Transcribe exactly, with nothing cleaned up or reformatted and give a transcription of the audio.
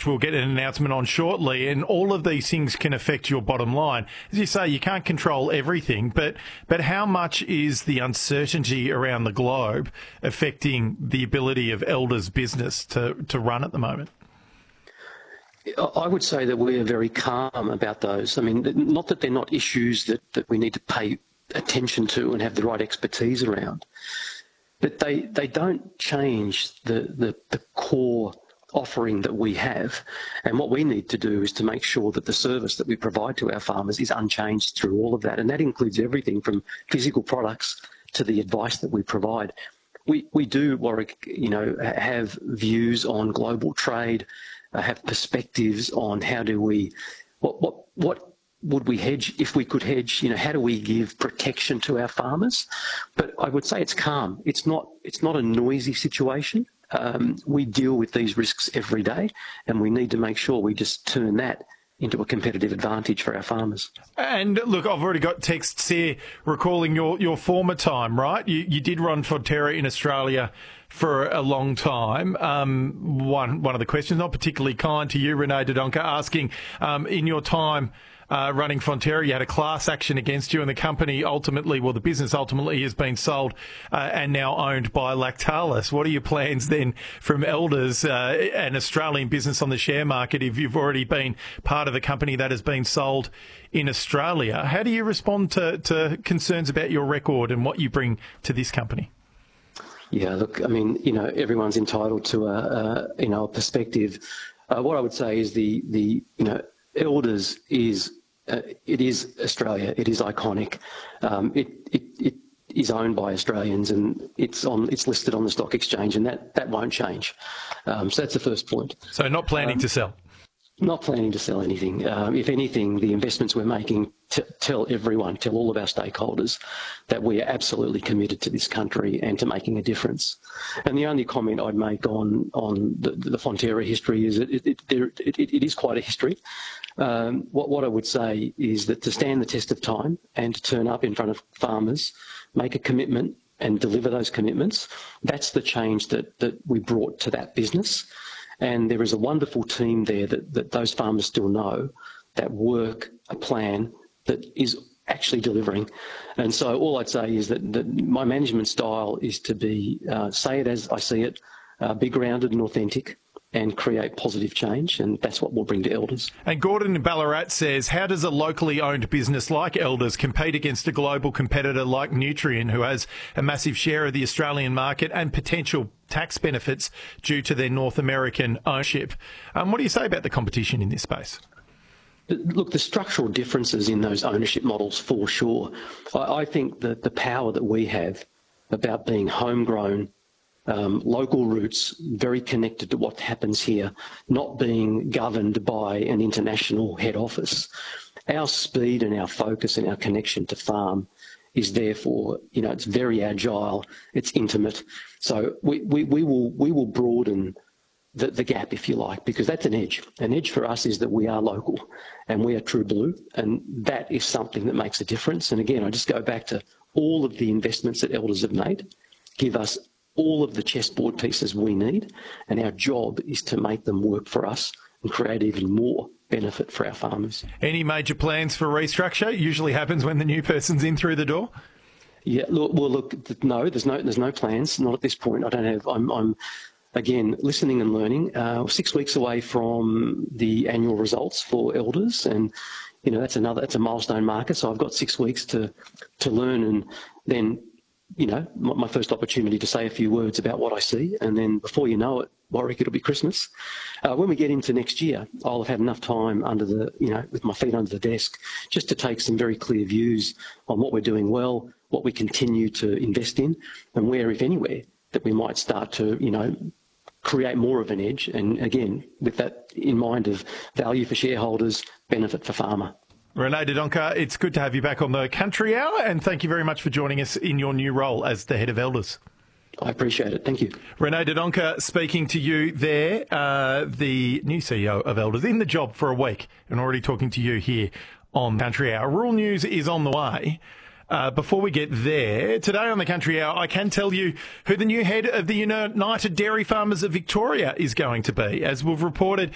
which we'll get an announcement on shortly, and all of these things can affect your bottom line. As you say, you can't control everything, but but how much is the uncertainty around the globe affecting the ability of Elders' business to, to run at the moment? I would say that we are very calm about those. I mean, not that they're not issues that, that we need to pay attention to and have the right expertise around, but they, they don't change the, the, the core offering that we have. And what we need to do is to make sure that the service that we provide to our farmers is unchanged through all of that. And that includes everything from physical products to the advice that we provide. We, we do, Warwick, you know, have views on global trade, uh, have perspectives on how do we, what, what, what would we hedge if we could hedge, you know, how do we give protection to our farmers? But I would say it's calm. It's not, it's not a noisy situation. Um, we deal with these risks every day, and we need to make sure we just turn that into a competitive advantage for our farmers. And look, I've already got texts here recalling your, your former time, right? You, you did run Fonterra in Australia for a long time. Um, one, one of the questions, not particularly kind to you, Renee Dodonker, asking, um, in your time Uh, running Fonterra, you had a class action against you, and the company ultimately, well, the business ultimately has been sold uh, and now owned by Lactalis. What are your plans then from Elders, uh, an Australian business on the share market, if you've already been part of a company that has been sold in Australia? How do you respond to, to concerns about your record and what you bring to this company? Yeah, look, I mean, you know, everyone's entitled to a, a you know, a perspective. Uh, what I would say is the, the you know, Elders is, uh, it is Australia, it is iconic, um, it, it, it is owned by Australians, and it's on, it's listed on the stock exchange, and that, that won't change. Um, so that's the first point. So not planning um, to sell? Not planning to sell anything. Um, if anything, the investments we're making t- tell everyone, tell all of our stakeholders that we are absolutely committed to this country and to making a difference. And the only comment I'd make on on the, the Fonterra history is it, it, it, there, it, it is quite a history. Um, what, what I would say is that to stand the test of time and to turn up in front of farmers, make a commitment and deliver those commitments, that's the change that, that we brought to that business. And there is a wonderful team there that, that those farmers still know that work a plan that is actually delivering. And so all I'd say is that, that my management style is to be, uh, say it as I see it, uh, be grounded and authentic, and create positive change, and that's what we'll bring to Elders. And Gordon in Ballarat says, how does a locally owned business like Elders compete against a global competitor like Nutrien, who has a massive share of the Australian market and potential tax benefits due to their North American ownership? Um, what do you say about the competition in this space? Look, the structural differences in those ownership models, for sure. I, I think that the power that we have about being homegrown, Um, local roots, very connected to what happens here, not being governed by an international head office. Our speed and our focus and our connection to farm is therefore, you know, it's very agile, it's intimate. So we, we, we will we will broaden the, the gap, if you like, because that's an edge. An edge for us is that we are local and we are true blue, and that is something that makes a difference. And again, I just go back to all of the investments that Elders have made give us all of the chessboard pieces we need, and our job is to make them work for us and create even more benefit for our farmers. Any major plans for restructure? It usually happens when the new person's in through the door. Yeah, look, well, look, no, there's no, there's no plans. Not at this point. I don't have. I'm, I'm again listening and learning. Uh, six weeks away from the annual results for Elders, and you know that's another. That's a milestone marker. So I've got six weeks to to learn, and then, you know, my first opportunity to say a few words about what I see, and then before you know it, Warwick, it'll be Christmas. Uh, when we get into next year, I'll have had enough time under the, you know, with my feet under the desk, just to take some very clear views on what we're doing well, what we continue to invest in, and where, if anywhere, that we might start to, you know, create more of an edge. And again, with that in mind of value for shareholders, benefit for farmer. Renee Dodonker, it's good to have you back on the Country Hour, and thank you very much for joining us in your new role as the head of Elders. I appreciate it. Thank you. Renee Dodonker speaking to you there, uh, the new C E O of Elders, in the job for a week, and already talking to you here on Country Hour. Rural News is on the way. Uh, before we get there, today on the Country Hour, I can tell you who the new head of the United Dairy Farmers of Victoria is going to be. As we've reported,